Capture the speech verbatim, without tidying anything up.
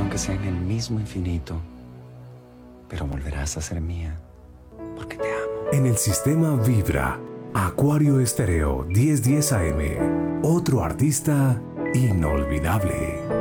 aunque sea en el mismo infinito, pero volverás a ser mía, porque te amo. En el sistema Vibra, Acuario Estéreo diez diez A M, otro artista inolvidable.